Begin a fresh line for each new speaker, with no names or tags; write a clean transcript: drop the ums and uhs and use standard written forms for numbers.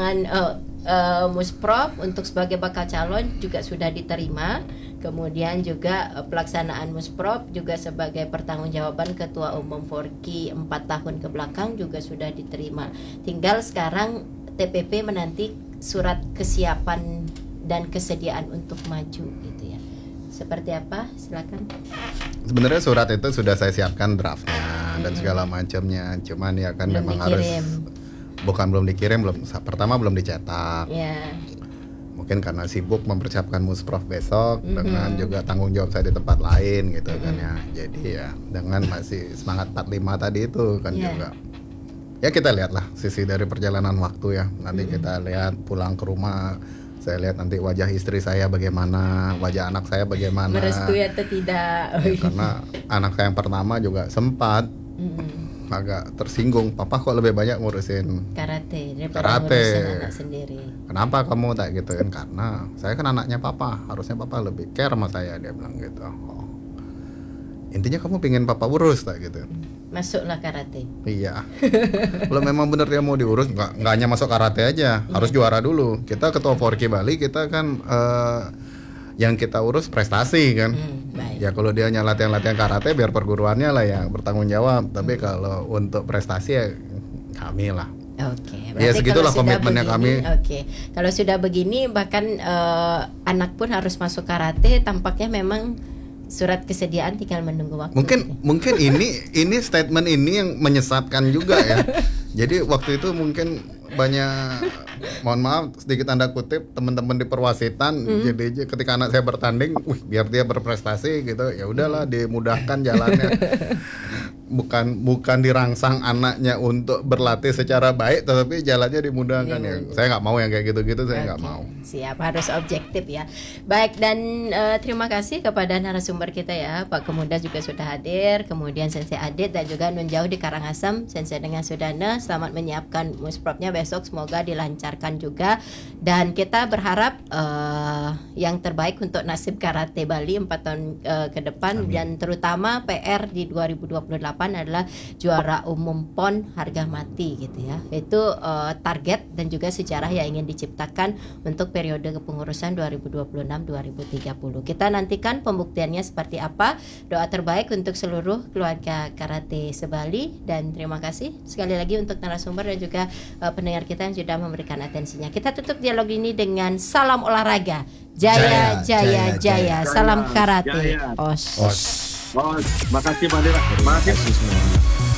undangan Musprov untuk sebagai bakal calon juga sudah diterima. Kemudian juga pelaksanaan Musprov juga sebagai pertanggungjawaban Ketua Umum Forki 4 tahun ke belakang juga sudah diterima. Tinggal sekarang TPP menanti surat kesiapan dan kesediaan untuk maju gitu ya. Seperti apa? Silakan.
Sebenarnya surat itu sudah saya siapkan draftnya dan segala macamnya. Cuman ya kan belum memang dikirim. Belum dikirim, pertama belum dicetak. Mungkin karena sibuk mempersiapkan Musprov besok dengan juga tanggung jawab saya di tempat lain gitu kan ya. Jadi ya dengan masih semangat 45 tadi itu kan juga. Ya kita lihatlah sisi dari perjalanan waktu ya. Nanti kita lihat pulang ke rumah, saya lihat nanti wajah istri saya bagaimana, wajah anak saya bagaimana.
Merestui atau tidak.
Ya, karena anak saya yang pertama juga sempat agak tersinggung, papa kok lebih banyak ngurusin
karate daripada ngurusin anak sendiri.
Kenapa kamu tak gituin? Karena saya kan anaknya papa, harusnya papa lebih care sama saya, dia bilang gitu. Intinya kamu pingin papa urus tak gitu.
Masuklah karate.
Iya. Kalau memang benar dia mau diurus, nggak hanya masuk karate aja, harus juara dulu. Kita ketua Forki Bali, kita kan yang kita urus prestasi kan. Ya kalau dia hanya latihan-latihan karate biar perguruannya lah yang bertanggung jawab. Tapi kalau untuk prestasi ya kami lah.
Oke.
Ya segitulah komitmennya kami.
Oke. Kalau sudah begini bahkan anak pun harus masuk karate, tampaknya memang surat kesediaan tinggal menunggu waktu.
Mungkin ini statement ini yang menyesatkan juga ya. Jadi waktu itu mungkin banyak, mohon maaf sedikit tanda kutip, teman-teman di perwasitan. Jadi ketika anak saya bertanding, biar dia berprestasi gitu, ya udahlah dimudahkan jalannya. Bukan dirangsang anaknya untuk berlatih secara baik, tetapi jalannya dimudahkan ya. Saya nggak mau yang kayak gitu-gitu, saya nggak mau.
Siap, harus objektif ya. Baik, dan terima kasih kepada narasumber kita ya, Pak Kemuda juga sudah hadir, kemudian Sensei Adit dan juga Nun Jauh di Karangasem, Sensei dengan Sudana. Selamat menyiapkan Musprovnya besok, semoga dilancarkan juga. Dan kita berharap yang terbaik untuk nasib karate Bali 4 tahun ke depan. Amin. Dan terutama PR di 2028 adalah juara umum PON harga mati gitu ya. Itu target dan juga sejarah yang ingin diciptakan untuk periode kepengurusan 2026-2030. Kita nantikan pembuktiannya seperti apa. Doa terbaik untuk seluruh keluarga karate se-Bali, dan terima kasih sekali lagi untuk narasumber dan juga pendengar kita yang sudah memberikan atensinya. Kita tutup dialog ini dengan salam olahraga. Jaya, jaya, jaya. Salam karate. Os.
Makasih Mbak Dira. Makasih semua.